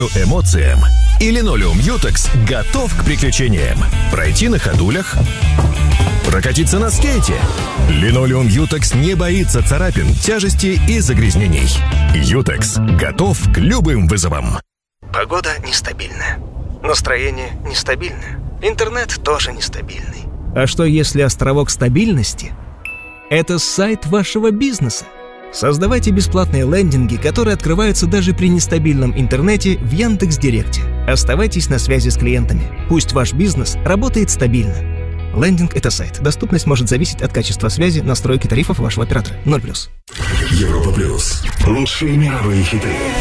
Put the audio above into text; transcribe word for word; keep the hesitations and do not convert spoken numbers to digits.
эмоциям. И линолеум Ютекс готов к приключениям. Пройти на ходулях, прокатиться на скейте. Линолеум Ютекс не боится царапин, тяжести и загрязнений. Ютекс готов к любым вызовам. Погода нестабильная. Настроение нестабильное. Интернет тоже нестабильный. А что если островок стабильности – это сайт вашего бизнеса? Создавайте бесплатные лендинги, которые открываются даже при нестабильном интернете в Яндекс.Директе. Оставайтесь на связи с клиентами. Пусть ваш бизнес работает стабильно. Лендинг – это сайт. Доступность может зависеть от качества связи, настройки тарифов вашего оператора. ноль плюс. Европа плюс. Лучшие мировые хиты.